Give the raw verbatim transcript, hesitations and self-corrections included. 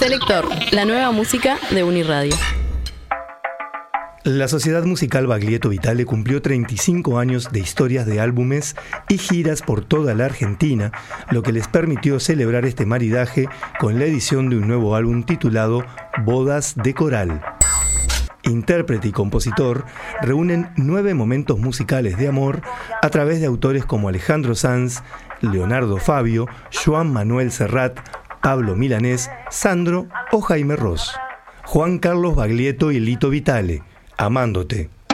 Selector, la nueva música de Uniradio. La Sociedad Musical Baglietto Vitale cumplió treinta y cinco años de historias de álbumes y giras por toda la Argentina, lo que les permitió celebrar este maridaje con la edición de un nuevo álbum titulado Bodas de Coral. Intérprete y compositor reúnen nueve momentos musicales de amor a través de autores como Alejandro Sanz, Leonardo Fabio, Joan Manuel Serrat, Pablo Milanés, Sandro o Jaime Ross. Juan Carlos Baglietto y Lito Vitale, Amándote.